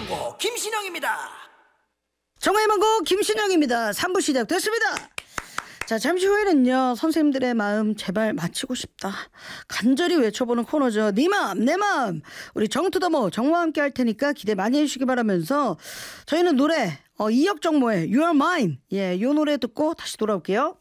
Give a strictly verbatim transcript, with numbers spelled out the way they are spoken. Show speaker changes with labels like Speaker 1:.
Speaker 1: 망고 김신영입니다.
Speaker 2: 정화의 망고 김신영입니다. 삼 부 시작됐습니다. 자, 잠시 후에는요, 선생님들의 마음 제발 맞히고 싶다, 간절히 외쳐보는 코너죠. 네 마음 내 마음, 우리 정투더모 정화와 함께 할 테니까 기대 많이 해주시기 바라면서 저희는 노래 어, 이혁정모의 You're Mine, 예, 요 노래 듣고 다시 돌아올게요.